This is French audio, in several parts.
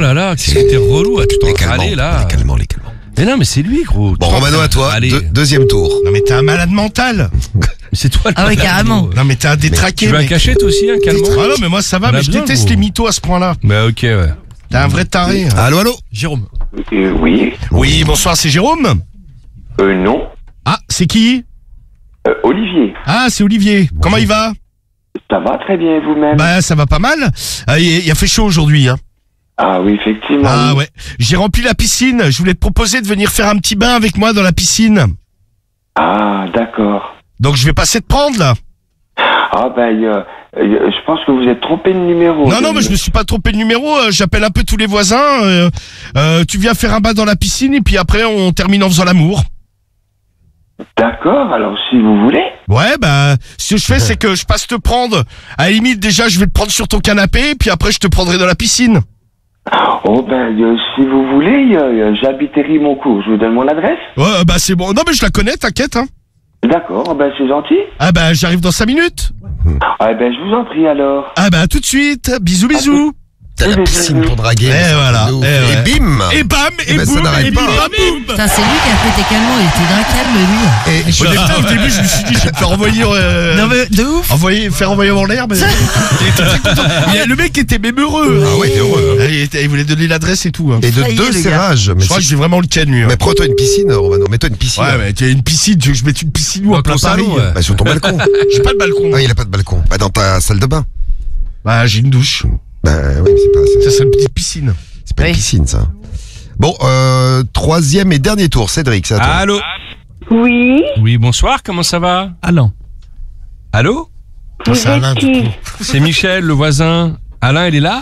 là là, qu'est-ce que t'es relou, tu t'en râler là. Les calmants. Mais non, mais c'est lui, gros. Bon, Romano, à toi, deuxième tour. Non mais t'es un malade mental. Mais c'est toi le Ah ouais, malade, carrément. gros. Non mais t'es un détraqué. Tu veux un mec. cachet toi aussi, un calmant? Ah non mais moi ça va, On a mais je besoin, déteste gros. les mythos à ce point-là. Bah ok, ouais. T'es un vrai taré. Allô Jérôme. Oui. Oui, bonsoir, c'est Jérôme. Non. Ah, c'est qui? Olivier. Ah, c'est Olivier. Comment il va? Ça va très bien, et vous-même? Bah ça va pas mal. Il a fait chaud aujourd'hui, hein. Ah oui, effectivement. Ah ouais. J'ai rempli la piscine. Je voulais te proposer de venir faire un petit bain avec moi dans la piscine. Ah, d'accord. Donc je vais passer te prendre là. Ah je pense que vous êtes trompé de numéro. Non, mais je me suis pas trompé de numéro. J'appelle un peu tous les voisins. Tu viens faire un bain dans la piscine et puis après on termine en faisant l'amour. D'accord, alors si vous voulez. Ouais, bah, ce que je fais, c'est que je passe te prendre. À la limite, déjà, je vais te prendre sur ton canapé, puis après, je te prendrai dans la piscine. Oh si vous voulez, j'habite Rimoncourt. Je vous donne mon adresse. Ouais, bah, c'est bon. Non, mais je la connais, t'inquiète, hein. D'accord, c'est gentil. Ah, bah, j'arrive dans 5 minutes. Ah je vous en prie alors. Ah, bah, à tout de suite. Bisous, bisous. T'as la piscine pour draguer. Et mais ça, voilà. c'est de ouf. Et ouais. Et bim. Et bam, et ben, ça boum, n'arrête et pas. bim, bam, boum. Putain, c'est lui qui a pété calmement, il était d'un calme, lui. Et Au début, je me suis dit, je vais te faire envoyer, Non mais, de ouf. faire envoyer en l'air, mais il était très content. Le mec était même heureux. Ah ouais, il était heureux. Il voulait donner l'adresse et tout. Hein. Et de Ça y est, deux le gars. serrages. Mais Je crois que j'ai vraiment le ken, lui. Mais prends-toi une piscine, Romano. Mets-toi une piscine. Ouais, mais tu as une piscine, tu veux que je mette une piscine où en Dans plein ton Paris? salon, ouais. Bah, sur ton balcon. J'ai pas de balcon. Ah, il a pas de balcon. Bah, dans ta salle de bain. Bah, j'ai une douche. Bah, oui, mais Ça, c'est une petite piscine. c'est pas une Oui. piscine, ça. Bon, troisième et dernier tour. Cédric, c'est à toi. Allô. Oui, Oui, bonsoir, comment ça va? Alain. Allô? vous c'est Alain, êtes du qui? coup. C'est Michel, le voisin. Alain, il est là?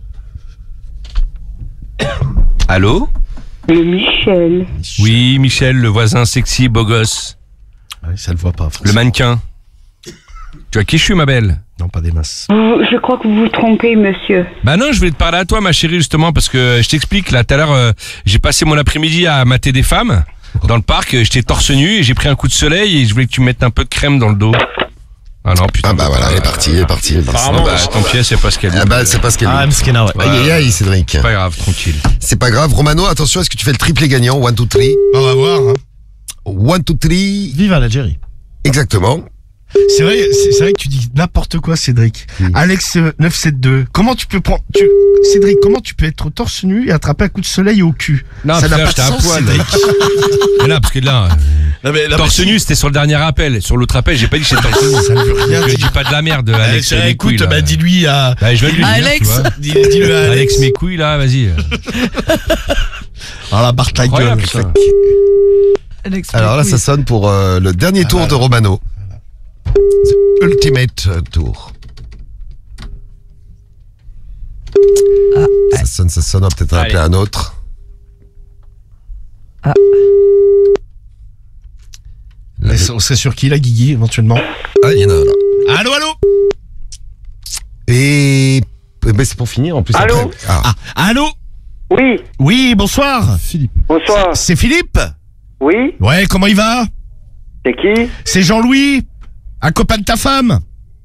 Allô? Le Michel. Oui, Michel, le voisin sexy, beau gosse. Ouais, ça le voit pas, Le François. mannequin. Tu vois qui je suis, ma belle? Non, pas des masses. Je crois que vous vous trompez, monsieur. Bah non, je voulais te parler à toi, ma chérie, justement, parce que je t'explique, là, tout à l'heure, j'ai passé mon après-midi à mater des femmes dans le parc, j'étais torse nu et j'ai pris un coup de soleil et je voulais que tu mettes un peu de crème dans le dos. Ah non, putain. Ah, bah voilà, elle est partie. Apparemment, bah, tant pis, c'est pas ce qu'elle dit. Ah, bah, c'est pas ce qu'elle dit. Mskina, ouais. Aïe, aïe, Cédric. C'est pas grave, tranquille. C'est pas grave. Romano, attention, est-ce que tu fais le triplé gagnant? 1, 2, 3. On va voir. Hein. 1, 2, 3. Vive l'Algérie. Exactement. C'est vrai que tu dis n'importe quoi, Cédric. Alex 972. Comment tu peux prendre, Cédric, comment tu peux être torse nu et attraper un coup de soleil au cul? Non, ça n'a frère, pas de j'étais à sens, poil. Cédric. Mais là, parce que là, Non, mais, torse nu, c'était sur le dernier appel. Sur l'autre appel, j'ai pas dit que j'étais torse nu. ça ne veut rien Je dire. dis pas de la merde, Alex. mes couilles, Écoute, là. bah, dis-lui à, Bah, je vais lui dire, Alex. tu vois. dis-le à Alex. Alex, mes couilles, là, vas-y. Ah, la barre ta gueule. Incroyable, ça. Alors là, ça sonne pour le dernier tour de Romano. The Ultimate Tour. Ça sonne, on va peut-être rappeler un autre. Là, On serait sur qui, la Guigui, éventuellement? ah, il y en a un là. Allô, allô? Et ben, c'est pour finir en plus. Allô après. Ah. Allô? Oui, Oui, bonsoir. Philippe. bonsoir. C'est Philippe? Oui, Ouais, comment il va? c'est qui? C'est Jean-Louis, un copain de ta femme.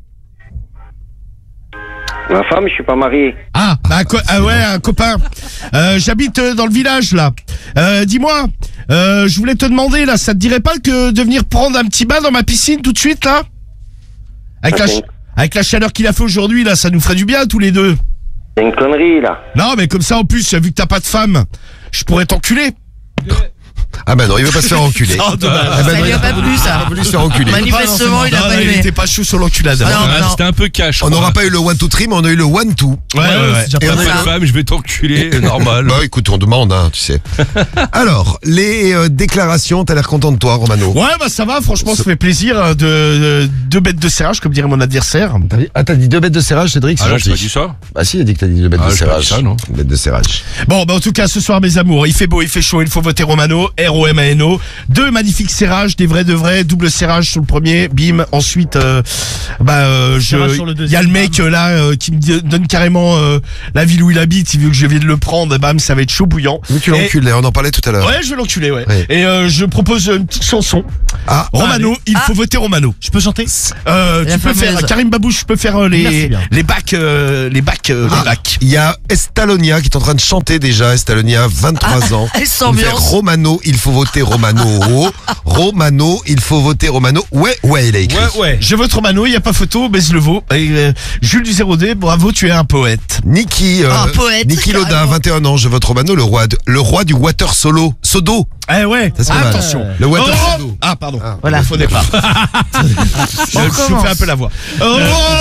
Ma femme, je suis pas marié. Ah, bah, ouais, un copain. J'habite dans le village, là. Dis-moi, je voulais te demander, là, ça te dirait pas que de venir prendre un petit bain dans ma piscine tout de suite, là? Avec la chaleur qu'il a fait aujourd'hui, là, ça nous ferait du bien, tous les deux. C'est une connerie, là. Non, mais comme ça, en plus, vu que t'as pas de femme, je pourrais t'enculer. Ah ben non, il veut pas se faire enculer. Oh, dommage. Ah ben Ça non, lui a pas plu, ça. Il veut se faire enculer. Manifestement, il a Non, pas il aimé. était pas chaud sur l'enculade. Non, Ouais, non. c'était un peu cash. On n'aura pas eu le 1, 2, 3, mais on a eu le 1, 2. Ouais. Et on Pas a eu de le- femme, je vais t'enculer, normal. Bah écoute, on demande, hein, tu sais. Alors, les déclarations, t'as l'air content de toi, Romano. Ouais, bah ça va, franchement, ça fait plaisir de deux bêtes de serrage, comme dirait mon adversaire. T'as dit 2 bêtes de serrage, Cédric, c'est Ah là, j'ai pas gentil. dit ça. Bah si, il a dit que t'as dit 2 bêtes Ah, de j'ai pas serrage. dit ça, non. 2 bêtes de serrage. Bon, bah en tout cas, ce soir, mes amours, il fait beau, il fait chaud, il faut voter Romano. Et ROMANO. 2 magnifiques serrages, des vrais de vrais, double serrage sur le premier, bim. Ensuite, il y a le mec là qui me donne carrément la ville où il habite, il veut que je vienne le prendre, bam, ça va être chaud bouillant. Mais tu l'encules, on en parlait tout à l'heure. Ouais, je vais l'enculer, ouais. Et je propose une petite chanson. Romano, il faut voter Romano. Je peux chanter? Tu peux faire, Karim Babouche, je peux faire les bacs. Il y a Estalonia qui est en train de chanter déjà, Estalonia, 23 ans. Elle s'ambiance. Romano, il faut voter Romano. Romano, il faut voter Romano. Ouais, il a écrit. Ouais. Je vote Romano, il n'y a pas photo, baise le veau. Jules du 0D, bravo, tu es un poète. Niki Loda, 21 ans, je vote Romano, le roi du water sodo. Eh ouais, attention. Le water sodo. Pardon. Voilà. Faux départ. Je fais un peu la voix.